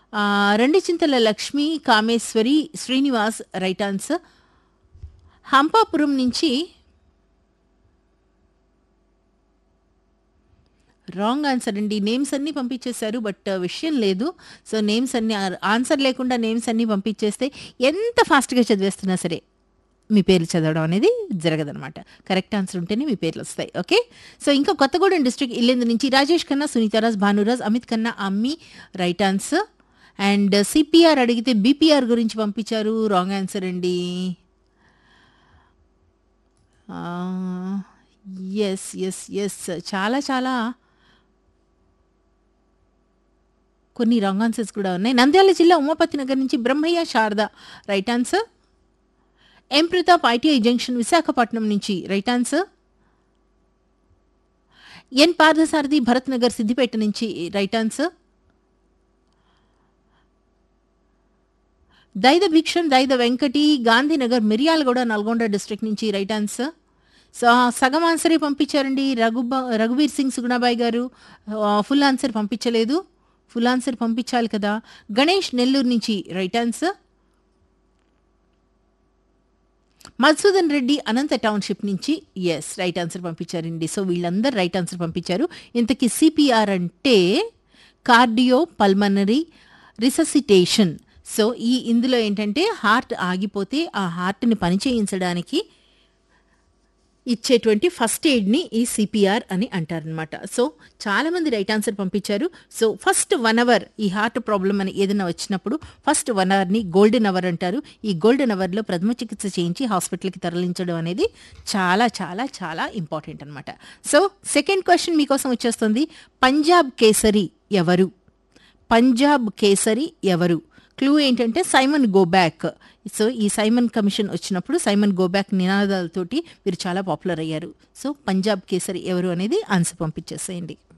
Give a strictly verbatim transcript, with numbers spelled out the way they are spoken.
ఆహ్, రెండు చింతల Lakshmi, Kameshwari, Srinivas right answer. Hampapuram నుంచి రాంగ్ ఆన్సర్ అండి. నేమ్స్ అన్నీ పంపించేశారు. బట్ విషయం లేదు. సో, నేమ్స్ అన్నీ ఆర్ ఆన్సర్ లేకుండా నేమ్స్ అన్నీ పంపించేస్తే ఎంత ఫాస్ట్‌గా చదివేస్తున్నా సరే, మీ పేర్లు చదవడం అనేది జరగదనమాట. కరెక్ట్ ఆన్సర్ ఉంటేనే మీ పేర్లొస్తాయి. ఓకే. సో, ఇంకా కొత్తగూడెం డిస్ట్రిక్ట్ ఇల్లెందు నుంచి రాజేష్ ఖన్నా, సునీతారాజ్, భానురాజ్, అమిత్ ఖన్నా, అమ్మి రైట్ ఆన్సర్. అండ్ సీపీఆర్ అడిగితే బీపీఆర్ గురించి పంపించారు. రాంగ్ ఆన్సర్ అండి. ఆహ్, యెస్. యెస్. యెస్. చాలా చాలా కొన్ని రాంగ్ ఆన్సర్స్ కూడా ఉన్నాయి. నంద్యాల జిల్లా ఉమాపతి నగర్ నుంచి బ్రహ్మయ్య, శారద రైట్ ఆన్సర్. ఎం ప్రతాప్ ఐటీఐ జంక్షన్ విశాఖపట్నం నుంచి రైట్ ఆన్సర్. ఎన్ పార్థసారథి భరత్ నగర్ సిద్దిపేట నుంచి రైట్ ఆన్సర్. దైద భిక్షం, దైద వెంకటి, గాంధీనగర్ మిర్యాలగూడ నల్గొండ డిస్ట్రిక్ట్ నుంచి రైట్ ఆన్సర్. సో, సగం ఆన్సరే పంపించారండి. రఘుబ రఘువీర్ సింగ్ సుగుణాబాయి గారు ఆహ్, ఫుల్ ఆన్సర్ పంపించలేదు. ఫుల్ ఆన్సర్ పంపించాలి కదా! గణేష్ నెల్లూరు నుంచి రైట్ ఆన్సర్. మధుసూదన్ రెడ్డి అనంత టౌన్‌షిప్ నుంచి యెస్ రైట్ ఆన్సర్ పంపించారండి. సో, వీళ్ళందరూ రైట్ ఆన్సర్ పంపించారు. ఇంతకీ సీపీఆర్ అంటే కార్డియో పల్మనరీ రిససిటేషన్. సో, ఈ ఇందులో ఏంటంటే హార్ట్ ఆగిపోతే ఆ హార్ట్‌ని పని చేయించడానికి ఇచ్చేటువంటి ఫస్ట్ ఎయిడ్‌ని ఈ సీపీఆర్ అని అంటారనమాట. సో, చాలామంది రైట్ ఆన్సర్ పంపించారు. సో, ఫస్ట్ వన్ అవర్ ఈ హార్ట్ ప్రాబ్లమ్ అని ఏదైనా వచ్చినప్పుడు ఫస్ట్ వన్ అవర్‌ని గోల్డెన్ అవర్ అంటారు. ఈ గోల్డెన్ అవర్‌లో ప్రథమ చికిత్స చేయించి హాస్పిటల్‌కి తరలించడం అనేది చాలా చాలా చాలా ఇంపార్టెంట్ అనమాట. సో, సెకండ్ క్వెషన్ మీకోసం వచ్చేస్తుంది. పంజాబ్ కేసరి ఎవరు? పంజాబ్ కేసరి ఎవరు? క్లూ ఏంటంటే సైమన్ గో బ్యాక్. సో, ఈ సైమన్ కమిషన్ వచ్చినప్పుడు సైమన్ గో బ్యాక్ నినాదాలతోటి వీరు చాలా పాపులర్ అయ్యారు. సో, పంజాబ్ కేసరి ఎవరు అనేది ఆన్సర్ పంపించేసేయండి.